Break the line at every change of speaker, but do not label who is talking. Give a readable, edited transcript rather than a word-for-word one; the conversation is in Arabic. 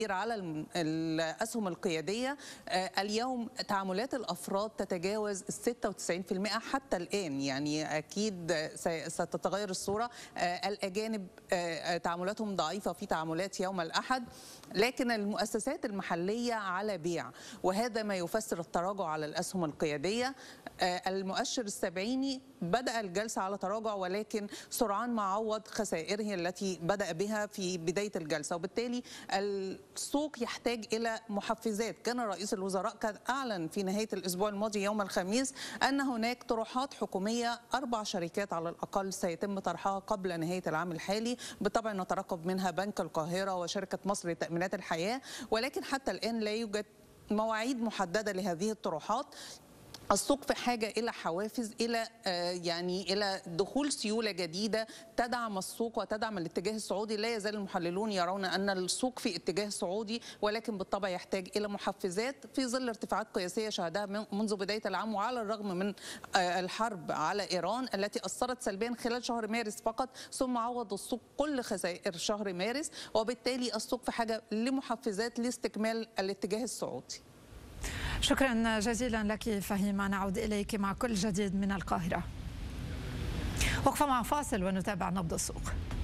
على الأسهم القيادية. اليوم تعاملات الأفراد تتجاوز 96% حتى الآن، يعني أكيد ستتغير الصورة. الأجانب تعاملاتهم ضعيفة في تعاملات يوم الأحد، لكن المؤسسات المحلية على بيع، وهذا ما يفسر التراجع على الأسهم القيادية. المؤشر السبعيني بدأ الجلسة على تراجع، ولكن سرعان ما عوض خسائره التي بدأ بها في بداية الجلسة، وبالتالي السوق يحتاج إلى محفزات. كان رئيس الوزراء قد أعلن في نهاية الأسبوع الماضي يوم الخميس أن هناك طروحات حكومية 4 شركات على الأقل سيتم طرحها قبل نهاية العام الحالي، بالطبع نترقب منها بنك القاهرة وشركة مصر لتأمينات الحياة، ولكن حتى الآن لا يوجد مواعيد محددة لهذه الطروحات. السوق في حاجة إلى حوافز، إلى دخول سيولة جديدة تدعم السوق وتدعم الاتجاه الصعودي. لا يزال المحللون يرون أن السوق في اتجاه صعودي، ولكن بالطبع يحتاج إلى محفزات في ظل ارتفاعات قياسية شهدها منذ بداية العام، وعلى الرغم من الحرب على إيران التي أثرت سلبيا خلال شهر مارس فقط، ثم عوض السوق كل خسائر شهر مارس، وبالتالي السوق في حاجة لمحفزات لاستكمال الاتجاه الصعودي.
شكرا جزيلا لك فهيمة، نعود إليك مع كل جديد من القاهرة. وقفة مع فاصل ونتابع نبض السوق.